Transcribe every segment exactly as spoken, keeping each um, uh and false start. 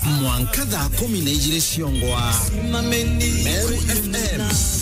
Mwankadha kumi na ijire Siongwa Meru F M.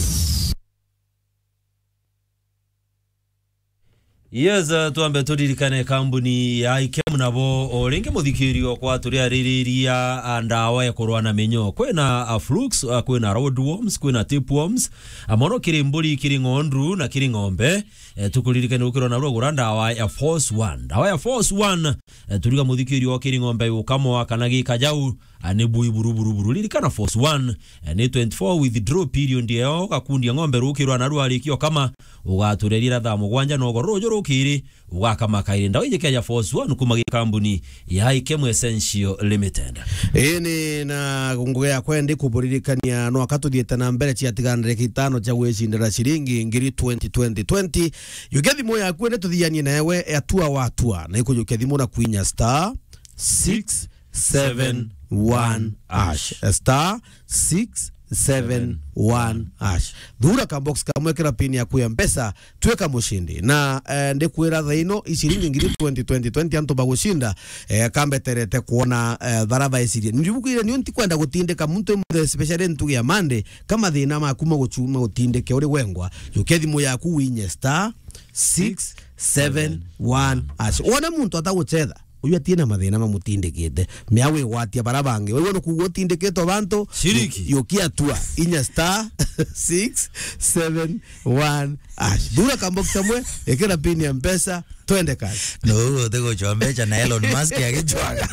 Yes, tuambe turirikane kambuni ya Ikemu nabo orenge muthikirio kwa turi aririria ndawa ya kurwana minyo kwena flux kwena roadworms kwena tapeworms amono kiri mburi kiri ng'ondru na kiri ng'ombe e, tukuririkane ukiro na rugura ndawa ya Force one ndawa ya Force one e, turiga muthikirio kiri ng'ombe ukamo kana gikajau ane bui buru buru buru lirikana Force one ane twenty-four withdraw period yao kakundi ng'ombe rukirwa na rwarikio kama ugaturerira tha mugwanja no gorojo rukiri ugakama kaire ndawa ije kya Force one kumagi kambuni ya Ikemu Essential Limited. Eni na ngugea kwende kuburirikania no akatuthiete na mbere cia tiganire kitano cha gwicindira ciringi ngiri twenty twenty twenty yugethi moya kwende tuthianie nawe atua watua na ikujuke thimu na kwinya star six seven one ash star six seven one ash dhura ka box kamwekera pini ya kuya mpesa tuweka mushindi na eh, ndikwira thaino ishiringi ngiri twenty twenty twenty anto bagushinda eh, kambe terete kuona eh, dharaba isiri njibukire niyo ntikwenda gutindika muntu mu special ntugi ya mande kama thina makuma guchuma gutindike uri wengwa yukethi mu yaku winye star six seven one ash ona muntu ataguchetha uyu atina mathina mamutindikite miawe watia barabange wewe no kugutindikite bantu yokia tua inya star six seven one ash dura kambo samwe ekera pini ya mpesa twende kazi no tego chombecha na Elon Musk yagichwaga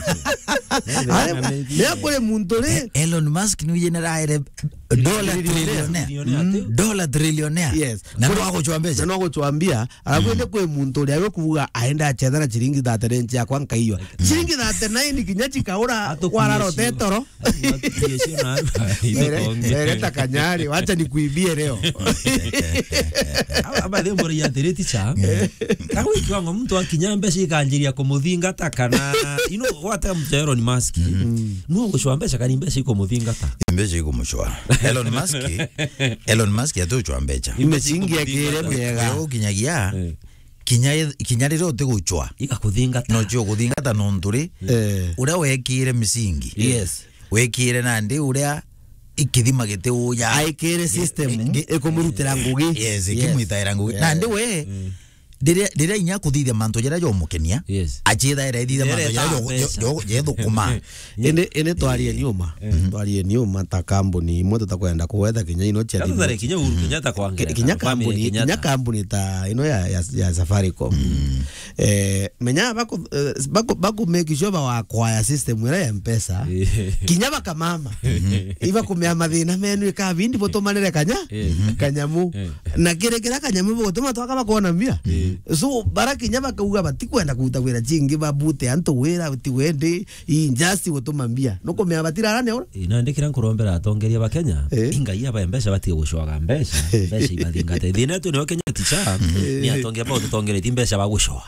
ya kule muntore Elon Musk ni general dollar trillionaire dollar trillionaire yes na no ako chombecha no ako choambia arakwende kwe muntore ayo kuvuga aenda achethana chiringi thirty ya kwanka hiyo chiringi thirty-nine kinyachi kaura kwararo tetoro Ereta kanyari wacha nikuibie leo aba de mori ya tereti cha kawe kiwango mtu akinyambe shikanjiria kumuthinga takana you know what am Elon Musk no gushwambe shakani mbeshi kumuthinga ta mbeshi kumushwa Elon Musk Elon Musk yatuchwambecha imechingi yakire mwega yo kinyagia kinya kinyariro te guchwa ikakuthinga no cyo kuthinga ta nonturi ura wekire misingi yes wekire nandi ura ikithima gite uya aikire system ekomurutira ngugi yes ikimwitaira ngugi nandi we dire dire inya kuthithia manto jera yo mukenia achitha ere thithia manto jera yo yethu kuma ene ene twarie niuma twarie niuma ta kambuni moto takwenda kuwetha kinya ino cha thithia kinya uru kinya ta kwangera kinya kambuni kinya kambuni ta ino ya ya Safaricom eh menya bako bako bako make sure ba wakwaya system ira ya mpesa kinya baka mama iba kumya mathina menu ikabindi botomanire kanya kanyamu na kire kira kanyamu botoma twaka bakona mbia so baraki nyaba kauga batikwenda kuta wira jingi babute anto wira batiwende injustice gutumambia nuko me abatira arane ora inandikira nkurombera atongeria ba Kenya inga iya ba mbesha batige gushwaga mbesha mbesha ibadingate thina tu ni Kenya ticha ni atongeria ba utongere timbesha ba gushwa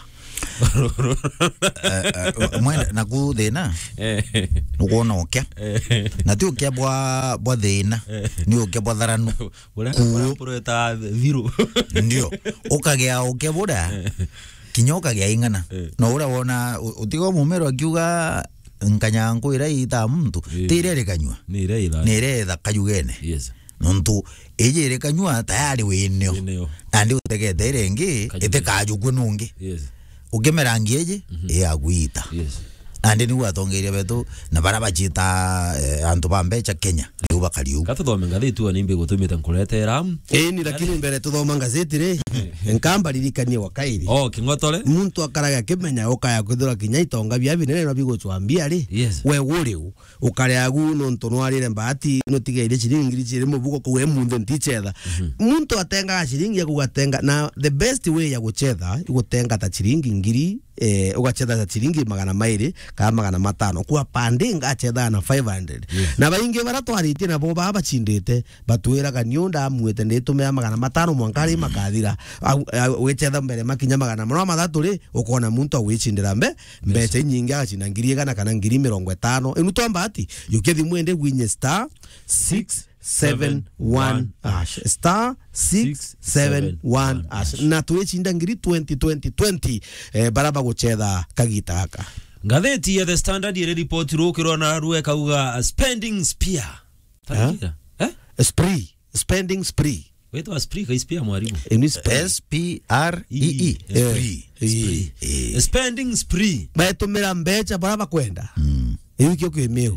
mwenda na ku thina nukuona okya na ti okya bwa bwa thina ni okya bwa tharanu ura pureta viru ndio ukagea okya bura kinyoka gya ingana no ura wona utigo mumero akiuga nkanyango ira ita muntu tirere kanywa ni ire ira ni ire tha kayugene yes nontu ejere kanywa tayari weneo andi utegete irengi ite kajugwe nungi yes ugemerangi eje e agwita yes ande ni watongeria betu na baraba chita antu bambecha Kenya ni ubakaliu kata thome ngatheti wa nimbe gutumita nkuretera eh ni lakini mbere tuthoma ngazeti re enkamba ririkanie wakairi oh kingotole muntu akaraga kimenya ukaya kuthura kinya itonga bya binene no bigutwambia ri we wuriu ukare agu no ntonwarire mbati no tigeire chiringi chiri mubuko kuwe mundu ntichetha muntu atenga chiringi ya kugatenga na the best way ya guchetha igutenga ta chiringi ngiri eh ugachetha ta chiringi magana mairi ka magana matano kwa pandinga achetha na five hundred na bainge baratwaritie na bo baba chindite batwira kanyonda amwete nditume magana matano mwankari makathira wechetha mbere makinya magana mano mathatu ri ukona muntu awicindira mbe mbeca nyingi agacina ngiri kana kana ngiri mirongo itano inu tomba ati yukethi mwende gwinye star six seven one ash star six seven one ash na tuwechinda ngiri twenty twenty twenty eh, baraba guchetha kagita aka ngatheti ya The Standard ile report rukirwa na ruwe kauga spending spear tarikira eh spree spending spree wetu spree ka spear mwarimu S P R E E spending spree baetumira mbecha bara bakwenda iyo kyo kwemeo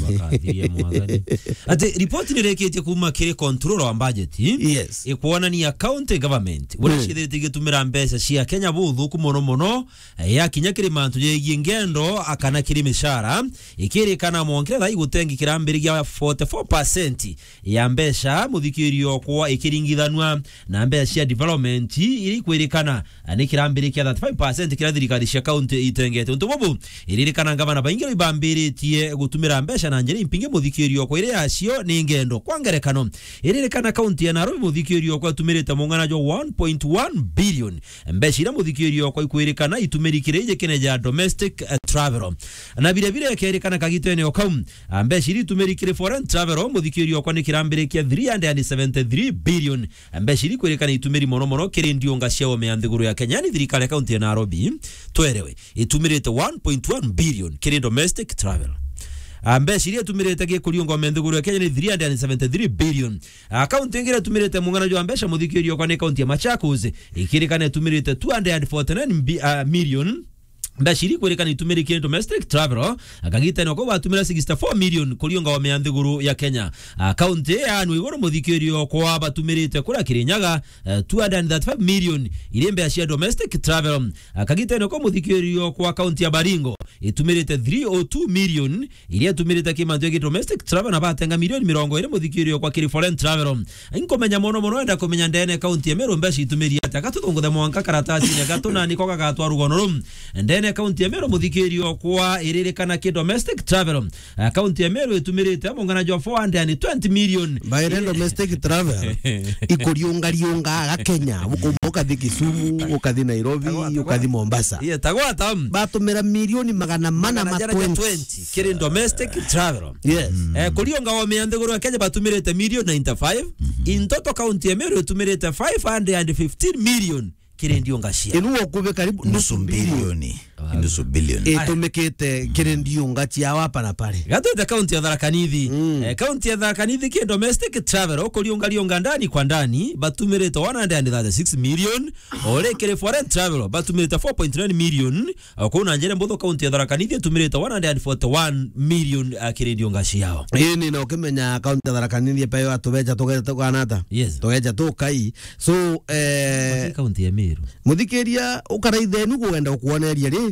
ate report ni reketie kuma kire control wa budget yes ikuona ni account government wala shithete gitumira mbeca cia Kenya buthu ku mono mono ya kinya kiri mantu ye ngendo akana kiri mishara ikiri kana monkere thai gutengi kirambiri ya forty-four percent ya mbeca muthikirio kwa ikiringithanwa na mbeca cia development iri kwirikana ani kirambiri kia thirty-five percent kira thirikari cia county itengete untu bobu iririkana ngavana baingira ibambiri tie gutumira mbeca na njeri impinge muthikirio kwa ire acio ni ngendo kwa ngerekano iririkana county ya Nairobi muthikirio kwa tumirite mungana jo one point one billion mbeca ira muthikirio kwa ikwirikana itumirikire ije keneja domestic uh, travel na vile vile kerekana kagitene okam mbeca iri tumirikire foreign travel muthikirio kwa ni kirambire kia three hundred seventy-three billion mbeca iri kwirikana itumiri mono mono kiri ndio ngacia wa meandhiguru ya Kenya ni thirikari county ya Nairobi twerewe itumirite one point one billion kiri domestic travel mbeca iria tumirite ge kuriunga mendhuguru ya Kenya ni three hundred seventy-three billion account ingire tumirite mungana jo mbeca muthikirio kwa ni county ya Machakos ikirikana tumirite two hundred forty-nine million mbashiri kwerekana itumirikire domestic travel akagita no ko batumira sixty-four million kuriunga wa meandhiguru ya Kenya account ya anu igoro muthikirio kwa batumirite kura kirinyaga uh, two hundred thirty-five million ile mbashia domestic travel akagita no ko muthikirio kwa account ya Baringo itumirite three hundred two million ile tumirite kimantu ya domestic travel na batenga milioni mirongo ile muthikirio kwa kiri foreign travel inkomenya mono mono enda komenya ndene account ya Meru mbashi itumiria takatutunguthe mwanka karatasi ne gatuna niko gagatwa rugonorum ndene account ya Meru muthikirio kwa iririkana ki domestic travel account ya Meru itumirite mungana jo four hundred twenty million by domestic travel ikuriunga riunga ga Kenya ukumbuka Kisumu ukathi Nairobi ukathi Mombasa yeah tagwata batumira milioni magana mana ma twenty kiri domestic travel yes eh kuriunga wa meandhiguru ya Kenya batumirite million ninety-five in total account ya Meru itumirite five hundred fifteen million kiri ndio ngashia inuo kube karibu nusu bilioni nusu bilioni itumikite kiri ndio ngachia wapa na pale gato the county ya Tharaka Nithi eh county ya Tharaka Nithi ki domestic travel okuriunga rionga ndani kwa ndani batumirite one hundred thirty-six million ole kiri foreign travel batumirite four point nine million okuna njere mbotho county ya Tharaka Nithi tumirite one hundred forty-one million kiri ndio ngashia ini no kimenya county ya Tharaka Nithi peyo atubeja tugeta kanata yes tugeja tukai so eh county ya Meru muthikiria ukaraithe nu kugenda kuoneria ri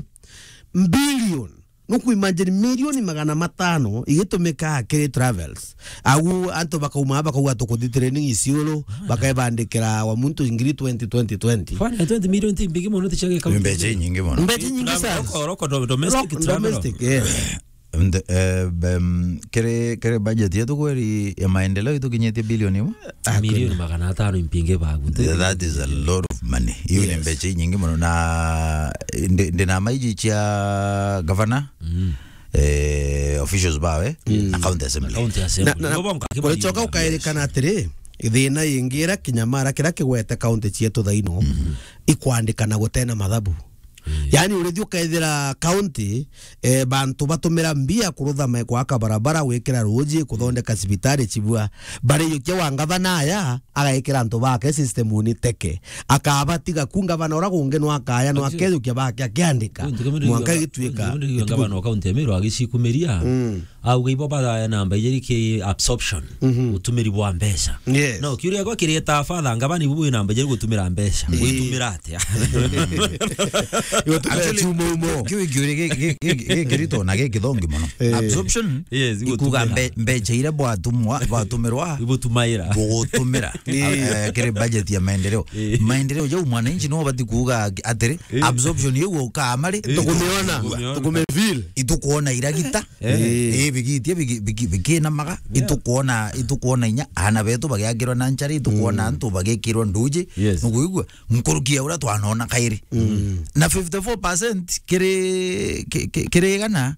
billion nuku imagine milioni magana matano igitumika kiri travels agu anto bakauma bakauga tukuthi training isiolo bakaibandikira wa muntu ingiri twenty twenty twenty four hundred twenty million timbigi mono tichage county mbeje nyingi mono mbeje nyingi sana roko domestic travel domestic yeah and um kere kere budget yetu kweli ya maendeleo yetu kinyete bilioni mo milioni magana tano impinge bagu that is a lot of money hiyo ni mbeje nyingi mono na ndina maiji cha governor eh officials bawe account assembly account assembly kwa choka ukaerekana atiri thina yingira kinyamara kira kigwete county cietu thaino ikwandika na gutena mathabu yani urethi ukaithira county eh bantu batumira mbia kurutha me kwa barabara wekira roji kuthondeka cibitari cibua bari yukia wangavana aya agaikira antu bake system uni teke akabatiga kungavana ora kunge no akaya no akezukia bake akiandika mwaka gitwika ngavana county ya Meru agicikumiria au geibo bada namba ijeri ki absorption utumiri bwa mbeca no kiuria kwa kireta father ngavana ibu namba ijeri gutumira mbeca gutumira atia yo tumo mo kiwi kiwi ge gerito na ge kidongi mono absorption yes ikuga mbeche ile bwa tumwa bwa tumirwa ibo tumaira bo tumira kire budget ya maendeleo maendeleo je mwananchi no bati kuga atire absorption yewo ka amari tukumeona tukumeville itukuona iragita eh bigitie bigina maga itukuona itukuona inya ana betu bagiagirwa na nchari itukuona antu bagekirwa nduje nguigwa nkurukia ura twanona kairi na fifty-four percent kire kire gana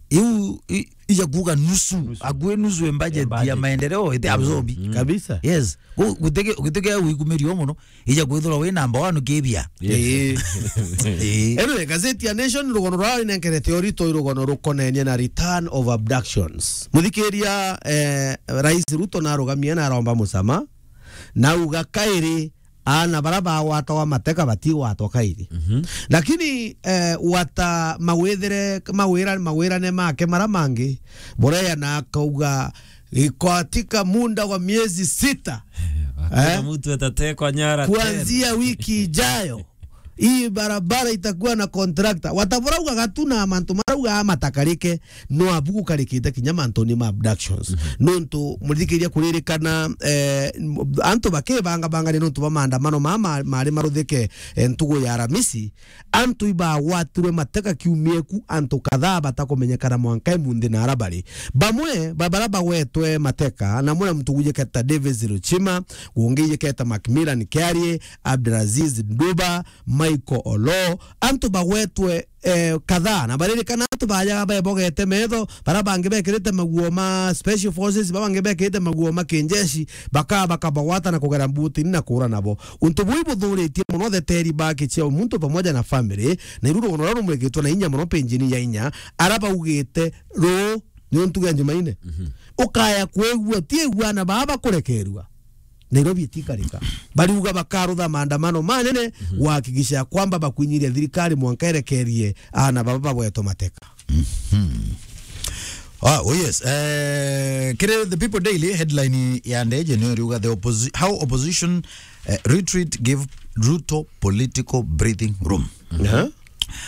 iu ija kuga nusu agwe nusu en budget ya maendeleo ite absorbi kabisa. Yes, gutege gutege wikumerio muno ija kwithura we number one kibia eh ero gazeti ya Nation rugono rwa inenkere theory to rugono rukonenie na return of abductions. Muthikiria eh, Rais Ruto na rugamia na romba musama na uga kairi ana baraba wata wa mateka bati wata kairi mm -hmm. Lakini eh, wata mawethere mawera mawera ne make mara mangi boreya na kauga katika munda wa miezi sita eh, mtu atatekwa nyara kuanzia wiki ijayo hii barabara itakuwa na contractor watavorauga gatuna mantu marauga matakarike no abugu karikite kinyama antoni ma abductions mm -hmm. Nonto muthikiria kuririkana eh, antu bake banga banga ni nonto bamandamano mama mari maruthike ntugo ya Aramisi antu iba wature mateka kiumieku antu kadhaa batakomenyekana mwankai mundi na arabari bamwe babaraba wetwe mateka na mwana mtuguje keta Davis Ruchima guongeye keta Macmillan Kiarie Abdulaziz Nduba Michael Olo antu bawetwe eh, kadhaa na baririkana antu baja babogete metho bara bange bekirite maguoma special forces babange bekirite maguoma kinjeshi baka bakabawata na kugera mbuti na kura nabo untu bwibo thuritie muno the teri baki cheo muntu pamoja na family na iruru gono raro mwekitwa na inya muno penjini ya inya araba ugite ro ni untu ganje maine mm -hmm. Ukaya kwegwa tiegwa na baba kurekerwa Nairobi tikarika bali uga bakarutha maandamano manene mm -hmm. Wakikisha kwamba bakwinyiria thirikari mwankerekerie ana baba bweto mateka mm -hmm. Ah, oh yes. Uh, kire the People Daily headline ya ndeje ni uga the opposition how opposition uh, retreat give Ruto political breathing room. Mhm. Uh -huh.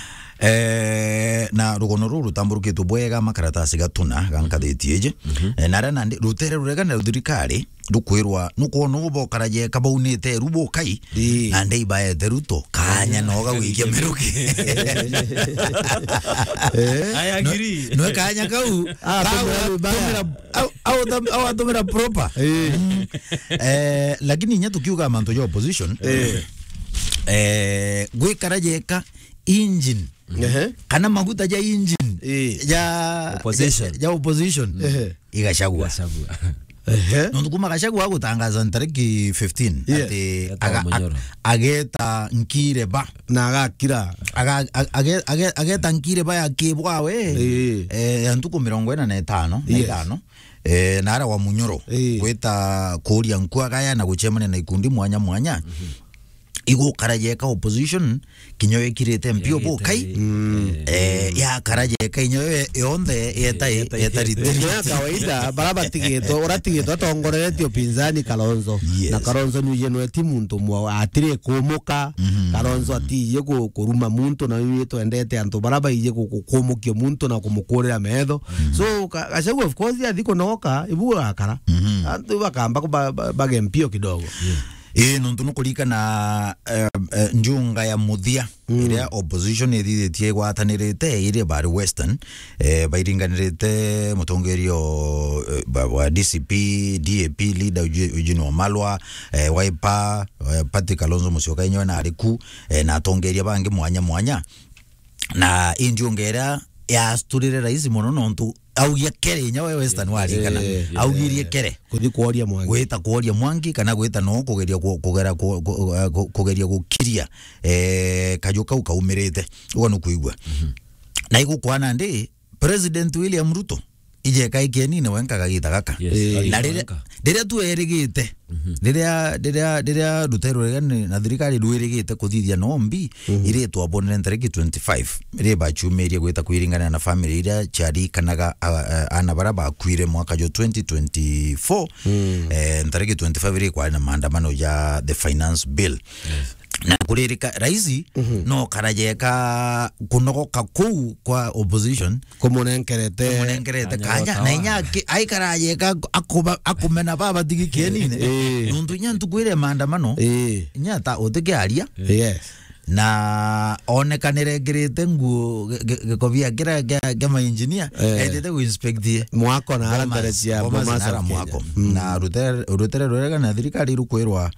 Eh, na rugono ruru tamburukitwo bwega makaratasi gatuna gankathetieje mm -hmm. eh, nara nandi rutere rurega na thirikari rukwirwa nukono ubokaraje kabaunite rubo kai e. Ande ibaye Ruto kanya noga wikia meruki aya giri no kanya kau au au au atomera proper eh lakini nya tukiuga manto ya opposition eh eh gwikaraje ka engine Uh -huh. Kana maguta ja engine eh. ya opposition ya opposition uh -huh. igashagwa uh -huh. Nundu kuma gashagwa gutangaza tariki fifteen yeah. Ati aga, ageta nkire ba na agakira aga ageta ageta nkire ba yakibwa we eh, eh antuko mirongo ina na tano na tano eh nara wa munyoro gweta kuria nkwaga na guchemane na ikundi mwanya mwanya mm -hmm. Igo karajeka opposition kinyoe kirete mpio bo kai eh ya karajeka inyoe yonde yeta yeta ritiri ya kawaida baraba tigeto ora tigeto tongorete opinzani Kalonzo yes. Na Kalonzo ni yeno eti muntu mwa atire komoka mm -hmm. Kalonzo ati yego kuruma muntu na yeto endete anto baraba yego kukomokio muntu na kumukorera metho mm -hmm. So kashagu of course ya diko noka ibu akara mm -hmm. Anto bakamba bage mpio kidogo yeah. E nontu nukulika na uh, uh, njunga ya muthia mm. Iria opposition ithithitie gwatanirite iri bari Western eh bairinganirite mutongerio uh, wa D C P D A P leader Eugene Wamalwa eh, Wiper uh, Patrick Kalonzo Musyoka inyo na ariku eh, na tongeria bangi mwanya mwanya na injungera ya sturire rais muno nontu au yakere nyawe Western wali kana au girie kere kuthi kuoria mwangi gweta kuoria mwangi kana gweta no kugeria kugera kugeria gukiria eh kajuka ukaumirite ugo no kuigwa na igukwana ndi President William Ruto ije kaikie nini wenkaga gita gaka na rire rire tu erigite rire rire rire Rutero regani na thirikari rwirigite kuthithia nombi ire tu abonere tariki twenty-five ire bachumerie gweta kuiringana na family ira chari kanaga ana baraba kuire mwaka jo twenty twenty-four eh tariki twenty-five ire kwa na maandamano ya the finance bill na kuririka raisi mm -hmm. No karajeka kunogoka ku kwa opposition kumunenkerete kumunenkerete kanya na inya ai karajeka akuba akumena baba digikenine nundu nya ntukwire maandamano nya ta otekearia yes na onekanire ngirite nguo gikovia gira gama engineer etete ku inspectie mwako na arandare cia bomasa mwako na rutere rutere rwega na thirikari rukwirwa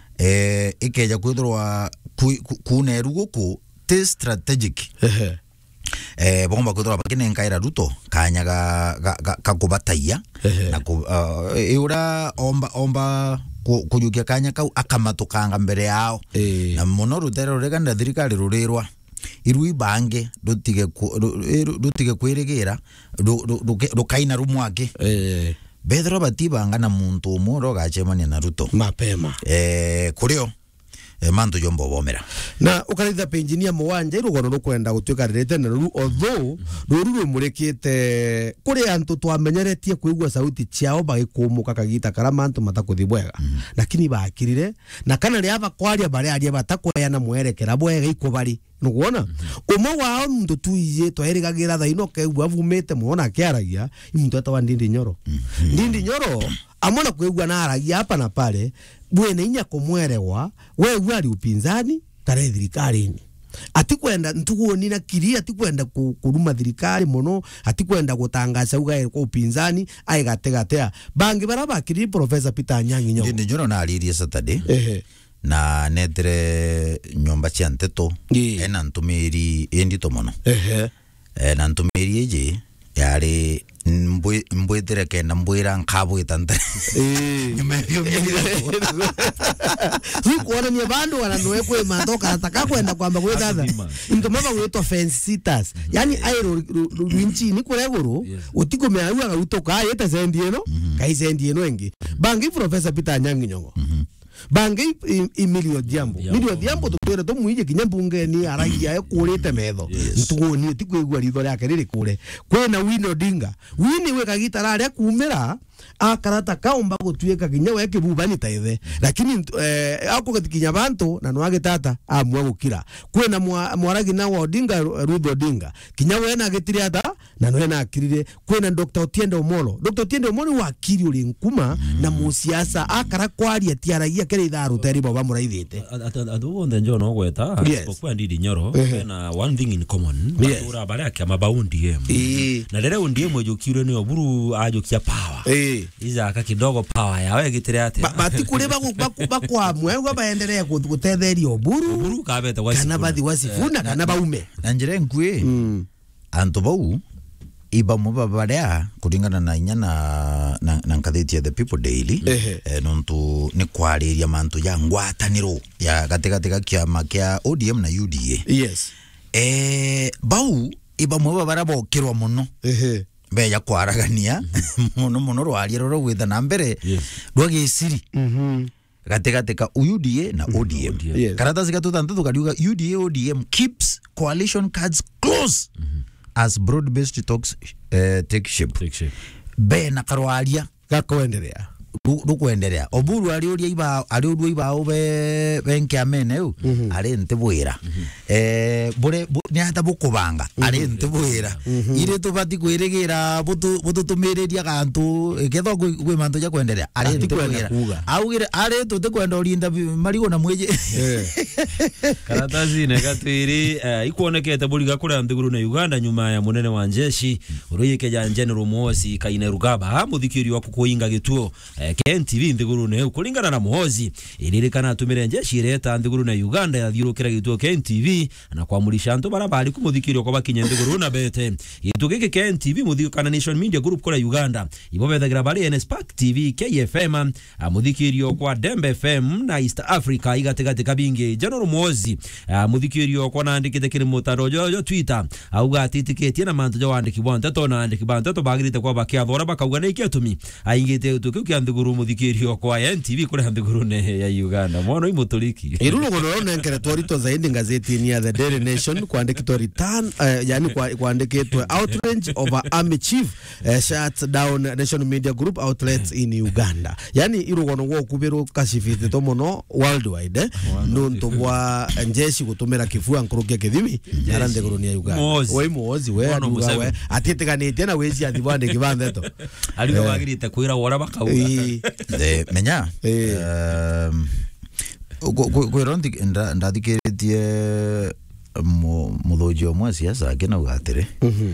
eh ikeja kwithirwa kuneru guku te strategic eh bomba kutora bakine nkaira Ruto kanya ga ka kubataia na ku eura omba omba kuyukia kanya kau akamatukanga mbere yao na muno rutero reganda thirikari rurirwa irui bange rutige rutige kwirigira rukaina rumwake eh Pedro batibanga na muntu umuro gachemania na Ruto mapema eh kurio e manto jombo bomera na ukaritha penjinia muwanja irugono rukwenda gutwika rirete na ru although ruru rumurekete kuri antu twamenyeretie kuigwa sauti ciao bagikumuka kagita karama antu matakuthi bwega mm. lakini bakirire na kana riaba kwaria bari aria batakwaya na mwerekera bwega ikubari nuguona mm -hmm. umwe wao ndo tuiye twerigagira thaino keugwa vumete muona kiaragia imuntu atawa Ndindi Nyoro mm -hmm. Ndindi Nyoro amona kuigwa na aragia hapa na pale bwene inya kumwerewa we wali upinzani tare thirikari atikwenda ntuguoni na kiria atikwenda kuruma thirikari muno atikwenda gutangaza ugae kwa upinzani aigategatea bangi baraba kiri Professor Peter Anyangi Nyoro Ndindi Nyoro na alirie Saturday ehe na netre nyomba cia nteto ena ntumiri endito mono ehe na ntumiri eje yari mbwe mbwetera kenda mbwira nkabo itante eh nyumevyo sikuona ni bandu wananoe kwa mandoka ataka kwenda kwamba kwa dada ndomaba weto fence sitters yani airo winchi ni kure guru utiko meaua garutoka yeta sendieno kai sendieno engi bangi Professor Peter Anyangi Nyoro bangi Emilio Diambo Emilio Diambo tutwere to muije kinyambunge ni aragia yo kurite metho ntugoni tikwigwa ritho yake riri kure kwena Winnie Odinga Winnie we kagitara aria kumira akarata kaomba gutweka kinya we kibubani taithe lakini eh akugatikinya bantu na no agitata amwa gukira kwena mwaragi na Odinga Ruth Odinga kinya we na gitiri ata na no na akirire kwena Doctor Otiende Omolo Doctor Otiende Omolo wakiri uri nkuma na musiasa akara kwaria tiaragia kere itharu teri baba muraithite adu onde njo no gweta kwa Ndindi Nyoro na one thing in common ura bare akama baundi em na rere undi em ojukire ni oburu ajokia power eh iza ka kidogo power yawe gitire ate bati kure bakwa mwe baendelea gutetheria oburu oburu kabeta wasi kana bathi wasifuna kana baume na njire nkwe anto bau iba muba barea kuringana na inya na na, na nkatheti The People Daily eh nontu ni kwariria mantu ya ngwataniro ya gategatega kiama kia O D M na U D A yes eh bau iba muba barabo kirwa muno ehe be ya kwaragania muno muno rwari roro gwitha na mbere rwagi siri mhm gategateka U D A na O D M karatasi gatutantu tukariuga U D A O D M keeps coalition cards close as broad-based talks uh, take shape. Take shape. Be na karwaria gakoendelea rukuendelea oburu arioria iba arioria iba obe benke amene u ari ntebwira eh bure ni hata bukubanga ari ntebwira ire tubati kwirigira butu bututumireria gantu getho gwe mantu ja kuendelea ari ntebwira augire ari tute kwenda orinda marigo na mweje karatasi ne gatwiri ikuonekete buriga kura ndiguru na Uganda nyuma ya munene wa njeshi uroyike ja General Muhozi Kainerugaba muthikiri wa kukuinga gituo K N T V ndiguru ne kulingana na Muhozi iririkana atumire njeshi reta ndiguru na Uganda yathirukira gituo K N T V na kwamurisha antu barabari kumuthikirio kwa bakinye ndiguru na bete itugike K N T V muthikana Nation Media Group kora Uganda ibobethagira bari N Spark T V K F M muthikirio kwa Dembe F M na East Africa igategate kabinge General Muhozi muthikirio kwa nandikite kiri mutaro jo Twitter auga atitiketie na mantu jo wandiki bonte to na andiki bantu to bagirite kwa bakia thora bakauga ne ikiatumi aingite tukiukia ndiguru muthikirio kwa N T V kuri ndiguru ne ya Uganda mono imutuliki irugo no nkere torito zaidi ngazeti ni ya The Daily Nation kuandikitwa return uh, yani kuandikitwa outrage over army chief uh, shuts down Nation Media Group outlets in Uganda yani irugo no gukubiro kashifite to mono worldwide eh? Nunto bwa njeshi gutumira kifua nkurukia kithimi yara ndiguru ni ya Uganda we Muhozi we we atiteganite na wezi athibande kibandeto aligo bagirite kuira wora bakauga de menya um kwirondi ndathikiritie muthoji omwe siasa akina ugatire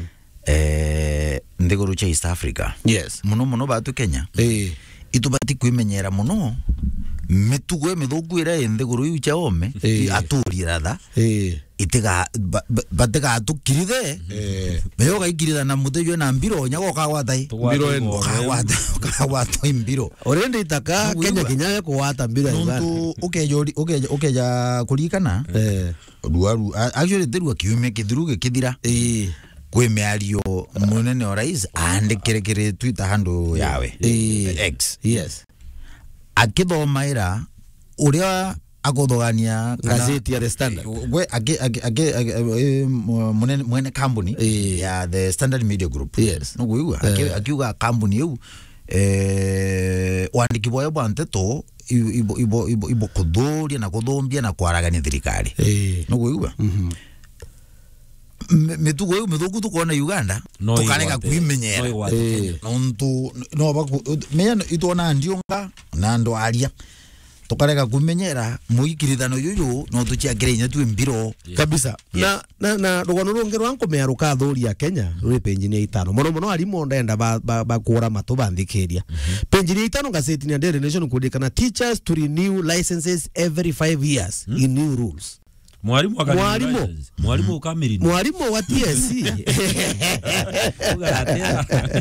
eh ndiguru cha East Africa yes muno muno batu Kenya eh itubati kwimenyera muno mitugo mithuku ira ende guru yu cha ome aturi ratha eh itega batega tukirithe eh meyo gaikirira na mutejo na mbiro nya go kagwatai mbiro eno kagwata kagwata mbiro orende itaka Kenya kinyaga kuwata mbiro Uganda ntu ukejori ukeja ukeja kulikana eh duaru actually derwa kiume kithiruge kithira eh kwe meario munene wa rais andikire Twitter handle yawe X yes akithomaira uria agothogania gazeti ya The Standard we age age munene mwene company ya The Standard Media Group yes no guigua akiuga company yu eh wandiki boyo banteto ibo ibo ibo ibo kudhuria na kudhombia na kwaragania thirikari no guigua mhm mitugo yu mithuku tukona Uganda tukareka kwimenyera nontu no baku menya itona ndionga na ndo aria tukareka kumenyera muikirithano yuyu no tuchiakire inya tu mbiro kabisa na na na rugano rungi rwanko me aruka thuri ya Kenya ruri penjini itano mono mono ari mo ndenda ba ba kuora matu bandhikiria penjini itano gazeti ni Daily Nation kudikana teachers to renew licenses every five years hmm? in new rules. Mwalimu wakati mwalimu mwalimu ukamiri mwalimu wa T S C ugaratera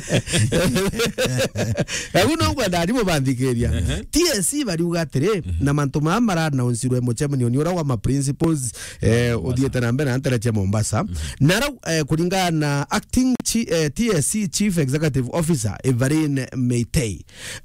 aguno ngwenda ndimo bandhikiria T S C bari ugatire na mantu mamara na unsirwe muchemani oniora wa ma principles eh odhieta na mbere antara cha Mombasa nara kulingana na acting T S C chief executive officer Evelyn Meitei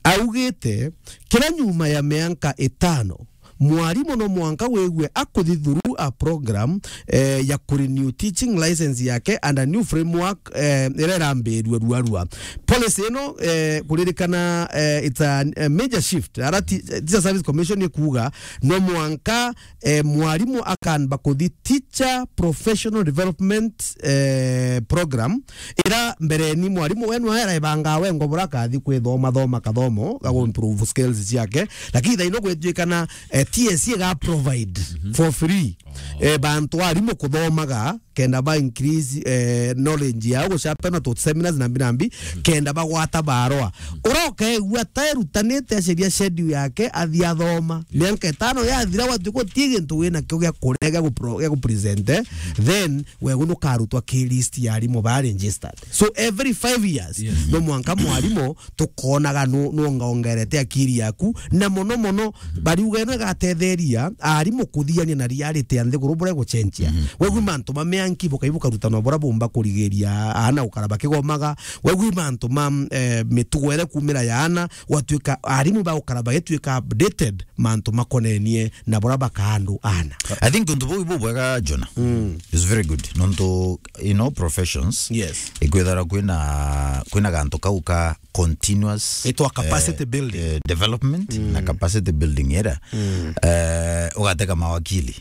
augite kila nyuma ya miaka itano mwalimu no mwanka wegwe akuthithuru a program eh, ya kurenew teaching license yake and a new framework eh, irerambirwe ruarua policy no eh, kuririkana eh, it's a, a major shift ara Teacher Service Commission ikuga no mwanka eh, mwalimu akanba kuthi teacher professional development eh, program ira mbere ni mwalimu wenu era ibanga wengo buraka thi kwithoma thoma kathomo ga improve skills yake lakini thaino gwetwikana eh, T S C ga provide mm -hmm. for free oh. eh bantu arimo kuthomaga kenda ba increase eh, knowledge yao gucapena to seminars na binambi mm -hmm. kenda ba gwata barwa mm -hmm. uroke gwatarutanite aceria schedule yake athia thoma mianka itano ya thira watu ko tige ntu wina kyo gya kurega gya ku present mm -hmm. then we guno karutwa ki list ya arimo ba registered so every five years yes. no mwanka mwarimo tukonaga no no ngaongerete akiri yaku na mono mono bari ugene gatetheria arimo kuthiania na reality ya nthiguru bure gucenjia we mantu mameanki bukaibuka rutano bora bomba kurigeria ana ukaraba kigomaga we mantu mam eh, mitugwere kumira yana watuika arimo ba ukaraba yetuika updated mantu makonenie na bora bakandu ana I think ndo bo bwega Jona mm. is very good nonto in all professions yes igwethara kwina kwina ganto kauka continuous ito capacity uh, building uh, development mm. na capacity building era mm. uh, ugateka mawakili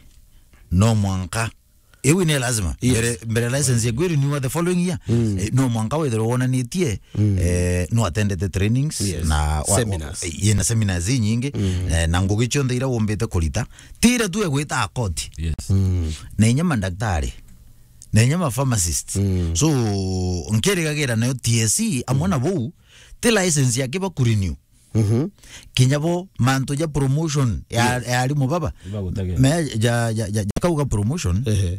no mwanka ewe ni lazima yes. mbere mbere license ya gwiri ni the following year mm. eh, no mwanka wethero wona nitie mm. eh, no attended the trainings yes. na seminars yena seminars nyingi mm. eh, na ngugicho ndeira wombete kulita tira tu egwita akoti yes mm. na inyama daktari na inyama pharmacist mm. so nkere gagera nayo T S C amona mm. bo te license yake ba kurenew mhm kinyabo manto ya promotion ya yes. ya alimu baba me ya ya ya kauga promotion uh -huh.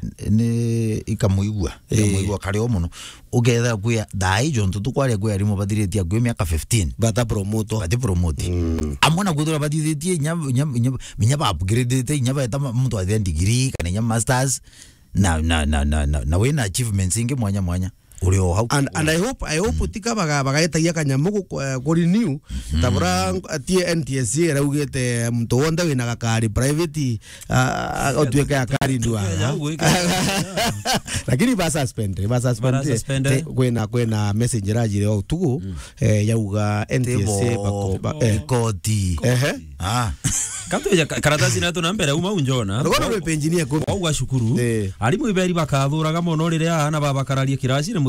ni ikamuigwa ikamuigwa kare omuno ugetha kuya dai jonto tukware kuya alimu badiritia kuya miaka fifteen bata promoto bata promote mm. amona gutura badiritia nyam nyam nyaba upgrade te nyaba tama mtu wa degree kana nyam masters na na na na na wena achievements inge mwanya mwanya Ulio how and, and I hope I hope mm. tika baga bagaeta ya kanyamugo ko renew mm. tabura N T S C raugete mtu wonda wina gakari private otweka ya kari ndwa lakini ba suspend ba suspend kwena kwena messenger ajire au tugo eh yauga N T S C bako koti ehe ah kanto ya karatasi na to nambere uma unjona rugoro we engineer ko au gashukuru alimu iberi bakathuraga mono rire ana baba kararie kirasi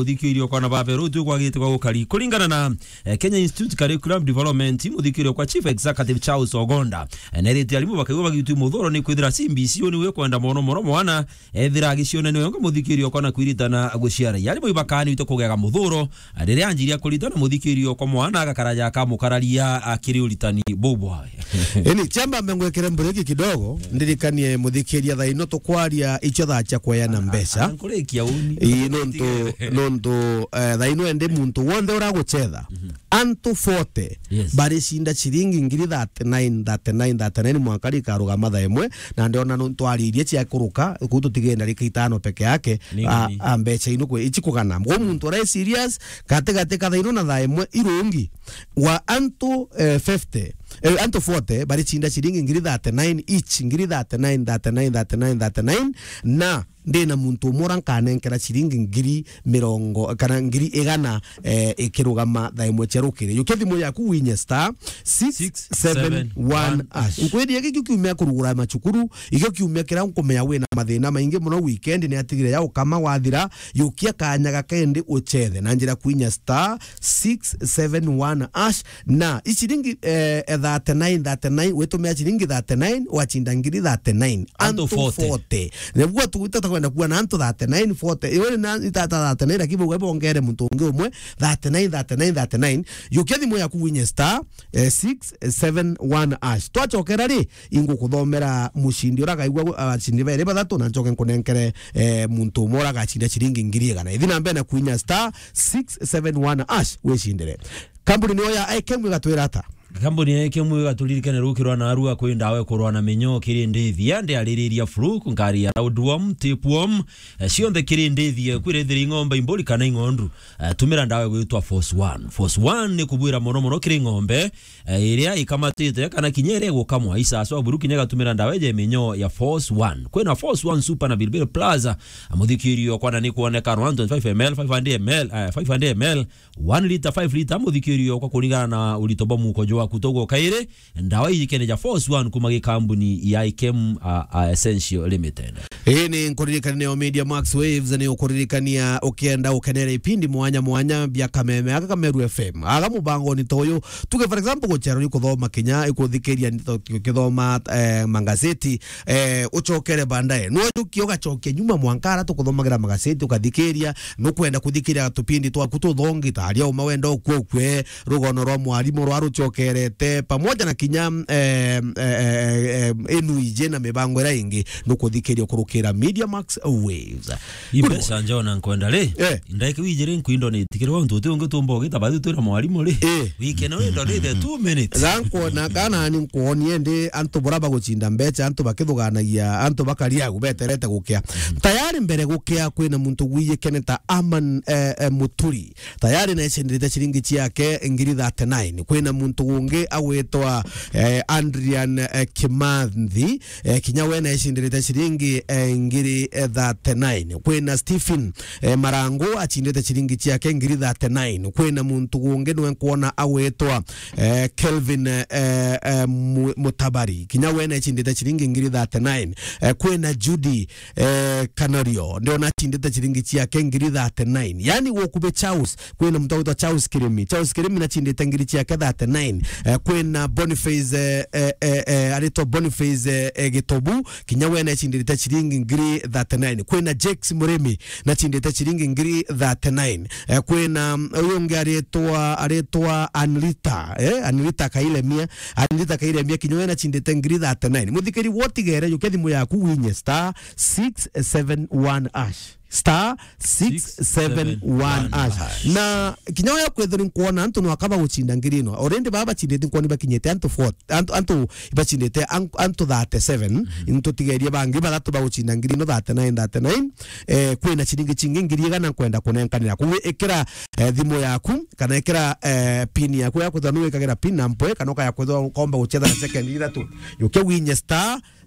muthikirio kwa na baberu tu kwa gite kwa gukari kulingana na eh, Kenya Institute Curriculum Development muthikirio kwa Chief Executive Charles Ogonda na rete alimu bakaiwa bagitu muthoro ni kwithira C B C ni we kwenda mono mono mwana ethira agiciona ni ngo muthikirio kwa na kwiritana guciara yari mo ibakani to kugega muthoro rire anjiria kuritana muthikirio kwa mwana agakaraja kamukararia akiri uritani bobwa eni chamba mengwekere mbreki kidogo ndirikanie muthikiria thaino tukwaria icho thacha kweyana mbesa kurekia uni i nonto nonto thaino ende muntu wonde uraguchetha antu forty bari cinda ciringi ngiri thirty-nine thirty-nine thirty-nine mwakari karuga matha imwe na ndiona nonto aririe cia kuruka kuto tigenda rika itano peke yake a mbecha ino kwe ichi kugana mwo muntu rai serious kate kate ka thaino na tha imwe irungi wa antu fifty eh, antu forty bari cinda ciringi ngiri thirty-nine each ngiri thirty-nine thirty-nine thirty-nine thirty-nine na ndina muntu mura nkanenkera ciringi ngiri mirongo kana ngiri igana eh, ikirugama tha imwe cerukire yukethimo yaku winye star six seven one ash nkwedi yake kiumia kurugura macukuru igyo kiumia kira nkomea wena mathina maingi muno weekend ni atigire ya ukama wathira yukia kanyaga kende uchethe na njira kwinya star six seven one ash na ichiringi eh, thirty-nine thirty-nine wetumia chiringi thirty-nine wachinda ngiri thirty-nine anto forty nebwa tuwita kwenda kuwa na anto thirty-nine forty iwe na itata thirty-nine akibo webo ongere muntu unge umwe thirty-nine thirty-nine thirty-nine yukethi moya kuwinye star eh, six seven one ash twachokera ri ingu kuthomera mushindi ora kaigwa abachindi bere bathatu na njoke nkunenkere eh, muntu mora gachinda chiringi ngiri igana ithina mbe na kuwinya star six seven one ash weshindire kambuni niyo ya aikemwe gatwira ata kambuni yake mwe gaturirikane rukirwa na arua kwenda we kurwa na menyo kiri ndithia ndi aririria fluke ngari ya roadworm tapeworm cionthe kiri ndithia kwirethira ng'ombe imburi kana ng'ondu tumira ndawe gwitwa force one force one ni kubwira mono mono kiri ng'ombe iria ikamatite kana kinyere gukamwa isaso buruki nyaga tumira ndawe je menyo ya force one kwena force one super na bilbil plaza amuthikirio kwana ni kuoneka one twenty-five milliliters five hundred milliliters five hundred milliliters one liter five liter amuthikirio kwa kulingana na ulitobo muko kutogo kaire ndawa yikene ja force one kumagi kambuni ya Ikem uh, uh, Essential Limited. Hii ni nkuririkania o Media Max Waves ni ukuririkania ukienda ukenera ipindi mwanya mwanya bya Kameme aka Kameru F M aga mubango ni toyo tuke for example go chero ni kuthoma Kenya ikuthikiria ni kithoma eh, magazeti eh, uchokere bandae no tukio gachoke nyuma mwankara tukuthomagira magazeti ukathikiria no kwenda kuthikiria tupindi twa kututhongi taria uma wenda okwe rugono rwa mwalimu rwa ruchoke te pamoja na kinya eh, eh, eh, enu ije na mibango ira ingi nukuthikirĩa kurukira Media Max Waves ibesa njona nkwenda ri eh. ndaike wijire nkuindo ni tikirwa ntuti ungi tumbo gitabatu twira mwalimu ri eh. weekend we ndo ri two minutes zanko na kana ni nkuonie ndi antu buraba guchinda mbecha antu bakithuganagia antu bakaria gubeterete gukia tayari mbere gukia kwina muntu wiye keneta Aman eh, eh, Muturi tayari na echendirite chiringi chiake ngiri thirty-nine kwina muntu unge awetwa eh, Andrian eh, Kimanthi eh, kinyawe na echendirite chiringi eh, ngiri eh, thirty-nine kwina Stephen eh, Marango achindirite chiringi chiake ngiri thirty-nine kwina muntu unge nwe kuona awetwa eh, Kelvin eh, eh, Mutabari kinyawe na echendirite chiringi ngiri thirty-nine eh, kwina Judy eh, Canario ndio na chindite chiringi chiake ngiri thirty-nine yani wokube Charles kwina mtu awetwa Charles Kirimi Charles Kirimi na chindite ngiri chiake thirty-nine eh, kwina Boniface eh, eh, eh, alito Boniface eh, Gitobu kinyawe na chindite chiringi ngiri thirty-nine kwina Jax Muremi na chindite chiringi ngiri thirty-nine eh, kwina uyo ngari etwa aretwa Anlita eh Anlita Kailemia Anlita Kailemia kinyawe na chindite ngiri thirty-nine muthikiri wotigere yukethimu yaku winye star six seven one ash star six seven one ash na kinyawa ya kwethuri nkuona antu nwakaba guchinda ngirino already baba chindete nkuoni bakinyete antu four antu antu bachindete antu thirty-seven into tigeria bangi bathatu baguchinda ngirino thirty-nine thirty-nine eh kwina chiringi chingi ngiri gana kwenda kunenkanira kuwe ekera eh, thimo yaku kana ekera eh, pin yaku ya kuthanu ikagira pin nampo kana ka ya kwethwa komba guchetha second ithatu yuke winye star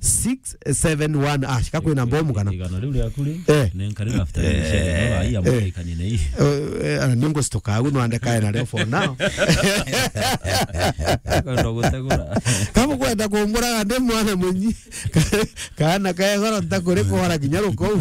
six seven one ash kako ina bomu kana igana riu ria kuri Eh. ne nkari after share no ai amu kanine hii ana ningo stoka uno andika ina leo for now ndo gutegura kama kwenda kumbura ande mwana munyi kana kaya goro ntakore ko hara kinyaro ko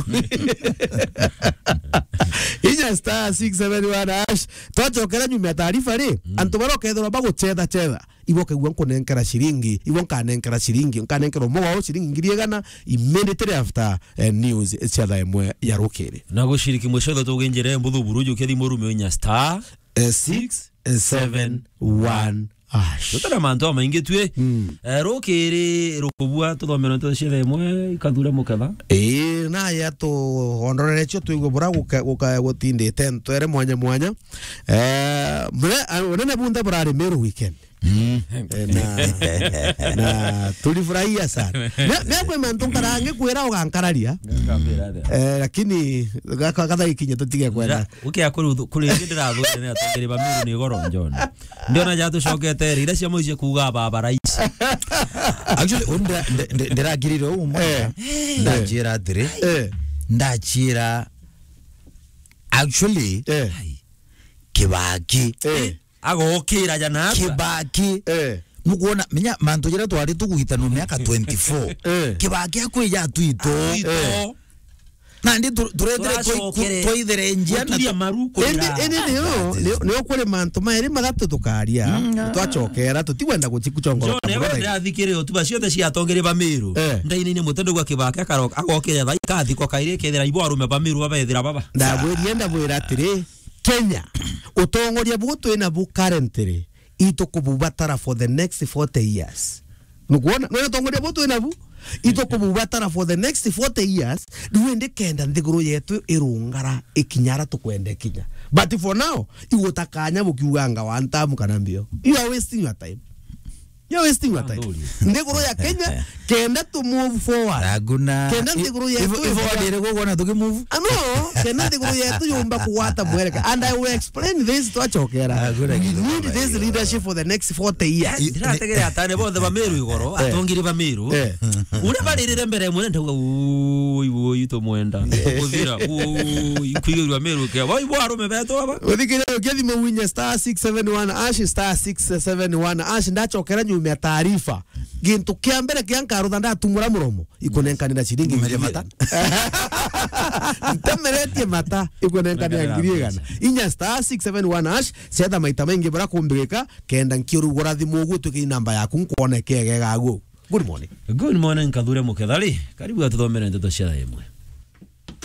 inya star six seven one ash twachokera nyuma taarifa ri antu barokethwa baguchetha chetha iboke gwa kunenkera shiringi ibonka nenkera shiringi nkanenkera mo wao shiringi ngiri igana immediately after uh, news chetha imwe ya rukiri na gushiriki mwesho tugenjere mbuthu buruju kethi murume inya star six seven one ash tutara manto maingi tue rukiri rukubua tuthomera nto chetha imwe ikathura muketha eh na ya to ondorere cho tuigwe bura guka gutinde ten twere mwanya mwanya eh mure onene bunda burari meru weekend na na tulifurahia sana na kwa manto karange kwera ugankararia eh lakini kadha ikinye tutige kwenda ukia kuri kuri ndira thuri ne atongere ba miru ni goro njona ndio na jatu shokete ira cia moije kuga baba rais actually unda ndiragirire umo ndajira atiri ndachira actually Kibaki agokira jana Kibaki nukuona minya manto jira twari tugwita no miaka twenty-four Kibaki akwija twito na ndi turetire twaithere njia na maruko ende ende nio nio kore manto mairi magatu tukaria twachokera tutiwenda guchikuchongora ndio ndio athikire otuba ciothe cia tongere bamiru ndaini ni mutendo gwa Kibaki akaroka agokira thai kathi ko kaire kethira ibo arume bamiru babethira baba ndabwiri enda bwira atiri Kenya utongoria buto ina bu currently itokububatara for the next forty years nukuona no utongoria buto ina bu itokububatara for the next forty years duende kenda ndiguru yetu irungara ikinyara tukwende kinya but for now igotakanya bukiuganga wantamu kana mbio you are wasting your time you are wasting your time ndiguru ya Kenya kenda to move forward aguna kenda ndiguru yetu ifodere gogona tuki move ano kenda ndiguru yetu yumba kuwata bwereka and I will explain this to achokera we need this leadership for the next forty years ndirategere atane bothe bamiru igoro atongire bamiru ure baririre mbere mwene ndaga ui ui to mwenda kuthira ui kwigirwa miru ke wai bo arume beto aba uthikire ugethi mwinya star six seven one ash star six seven one ash ndachokera nyuma taarifa gintu kia mbere kia nkarutha ndatumura muromo ikonenkanira shiringi ngiri mata ntemeretie mata ikonenkanira ngiri igana inya star six seven one ash setha maita maingi bara kumbirika kenda nkirugura thimu gutu ki namba yaku nkuone kege gagu good morning good morning kadhure mukethari karibu atuthomere ndeto cia imwe